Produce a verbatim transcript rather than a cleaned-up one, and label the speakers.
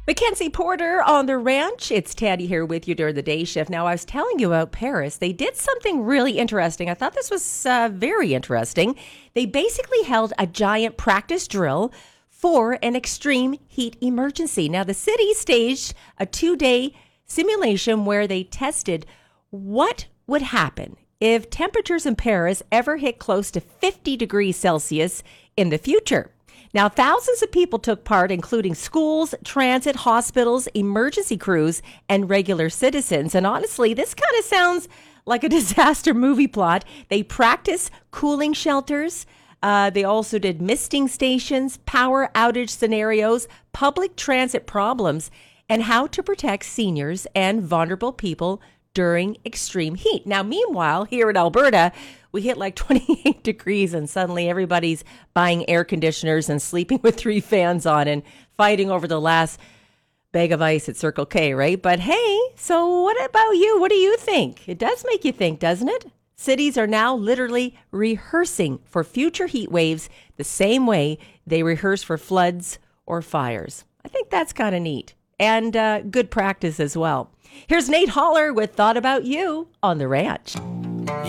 Speaker 1: Mackenzie Porter on the ranch. It's Tandy here with you during the day shift. Now, I was telling you about Paris. They did something really interesting. I thought this was uh, very interesting. They basically held a giant practice drill for an extreme heat emergency. Now, the city staged a two-day simulation where they tested what would happen if temperatures in Paris ever hit close to fifty degrees Celsius in the future. Now, thousands of people took part, including schools, transit, hospitals, emergency crews, and regular citizens. And honestly, this kind of sounds like a disaster movie plot. They practiced cooling shelters. Uh, they also did misting stations, power outage scenarios, public transit problems, and how to protect seniors and vulnerable people during extreme heat. Now, meanwhile, here in Alberta, we hit like twenty-eight degrees and suddenly everybody's buying air conditioners and sleeping with three fans on and fighting over the last bag of ice at Circle K, right? But hey, so what about you? What do you think? It does make you think, doesn't it? Cities are now literally rehearsing for future heat waves the same way they rehearse for floods or fires. I think that's kind of neat and uh, good practice as well. Here's Nate Holler with Thought About You on the Ranch.